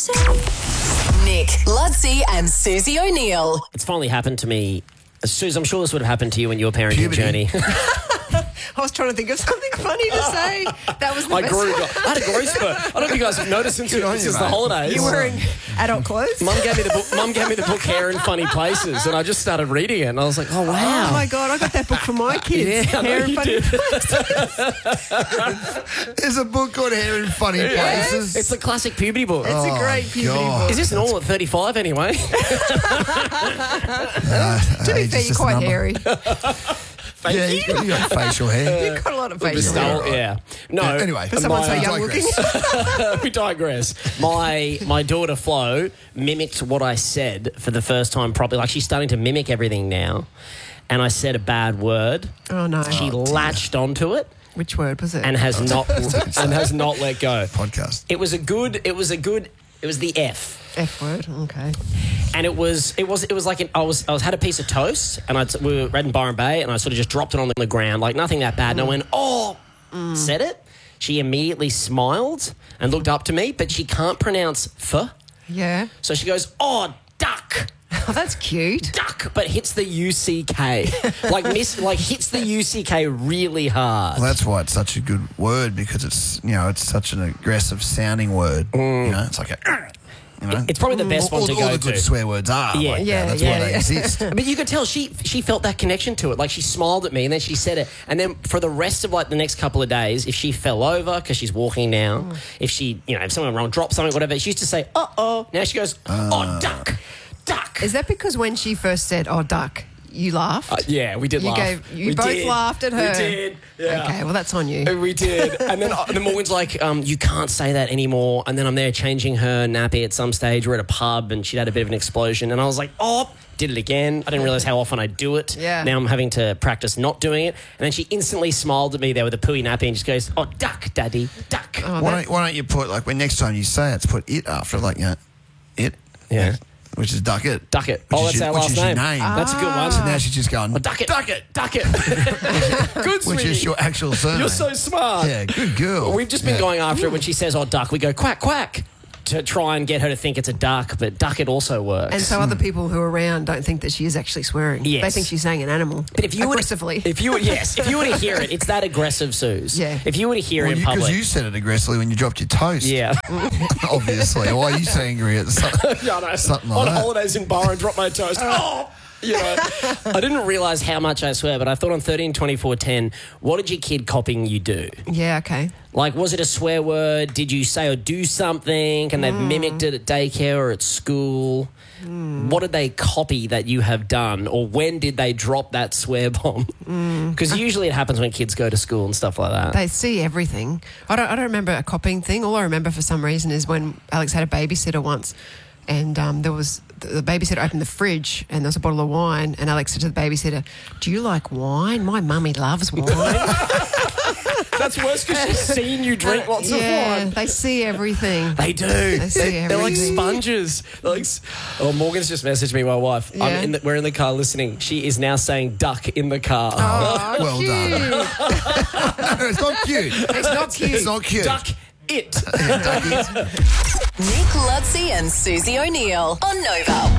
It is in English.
Nick, Ludsey and Susie O'Neill. It's finally happened to me. Suze, I'm sure this would have happened to you in your parenting Puberty. journey. I was trying to think of something funny to say. That was the I best grew. one. I had a growth spurt. I don't know if you guys have noticed since Good on this you, is the mate. holidays. You wearing adult clothes? Mum gave me the book. Mum gave me the book Hair in Funny Places, and I just started reading it, and I was like, "Oh wow!" Oh my God, I got that book for my kids. Yeah, I know Hair and you Funny did. There's a book called Hair in Funny Places. It's the classic puberty book. It's a great puberty God. book. Is this normal at 35 anyway? To be fair, you're quite hairy. Yeah, you got facial hair. You've got a lot of The facial hair. stole, yeah. No. Anyway, For someone so I young looking. digress. We digress. My daughter Flo mimicked what I said for the first time properly. Like, she's starting to mimic everything now. And I said a bad word. Oh no. She latched onto it Which word was it? and has not let go. Podcast. It was the F. F word. Okay. And it was like I had a piece of toast, and we were in Byron Bay, and I sort of just dropped it on the ground, like nothing that bad. And I went, said it. She immediately smiled and looked up to me, but she can't pronounce f. Yeah. So she goes, "Oh, duck, Oh, that's cute. duck," but hits the UCK, hits the UCK really hard. Well, that's why it's such a good word, because it's such an aggressive sounding word. It's like a. It's probably the best one to go all the to. good swear words are. Yeah. like Yeah, that. That's yeah, why they yeah. exist. But you could tell she felt that connection to it. Like, she smiled at me and then she said it. And then for the rest of like the next couple of days, if she fell over, because she's walking now, if she, if someone went wrong, dropped something, whatever, she used to say, "Uh-oh." Now she goes, "Oh, duck, duck." Is that because when she first said, "Oh, duck," you laughed? Yeah, we did laugh. You both laughed at her. We did. Yeah. Okay, well, that's on you. We did. And then Morgan's like, "You can't say that anymore." And then I'm there changing her nappy at some stage. We're at a pub and she'd had a bit of an explosion. And I was like, did it again. I didn't realise how often I do it. Yeah. Now I'm having to practice not doing it. And then she instantly smiled at me there with a pooey nappy and just goes, "Oh, duck, daddy, duck." Why don't you put, like, when next time you say it, put it after, like, it. Yeah. Which is duck it. Duck it. Which Oh, is that's our which last is your name. name. That's a good one. So now she's just going, Duck it. duck it. Duck it. Good, Which sweetie. is your actual surname. You're so smart. Yeah, good girl. We've just been going after it when she says, "Oh, duck." We go, "Quack, quack," to try and get her to think it's a duck, but duck it also works. And so other people who are around don't think that she is actually swearing. Yes. They think she's saying an animal. But if you aggressively. were to hear it, it's that aggressive, Suze. Yeah. If you were to hear it in public. Because you said it aggressively when you dropped your toast. Yeah. Obviously. Why are you so angry at something, Yeah, I know. something like On that? holidays in Byron, drop my toast. I didn't realise how much I swear, but I thought on 13, 24, 10, what did your kid copying you do? Yeah, okay. Like, was it a swear word? Did you say or do something and they've mimicked it at daycare or at school? What did they copy that you have done? Or when did they drop that swear bomb? Because usually it happens when kids go to school and stuff like that. They see everything. I don't remember a copying thing. All I remember for some reason is when Alex had a babysitter once, and there was the babysitter opened the fridge and there was a bottle of wine, and Alex said to the babysitter, "Do you like wine? My mummy loves wine." That's worse because she's seen you drink lots of Yeah, wine. they see everything. They do. They see They're like everything. sponges. They're like, Morgan's just messaged me, my wife. Yeah. We're in the car listening. She is now saying duck in the car. Oh, Well cute. done. No, it's not cute. It's not cute. It's not cute. Duck it. Nick, Ludsey and Susie O'Neill on Nova.